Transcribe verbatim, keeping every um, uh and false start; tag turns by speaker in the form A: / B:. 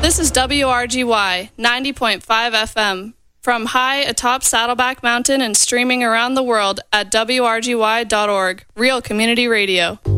A: This is W R G Y ninety point five F M from high atop Saddleback Mountain and streaming around the world at W R G Y dot org. Real Community Radio.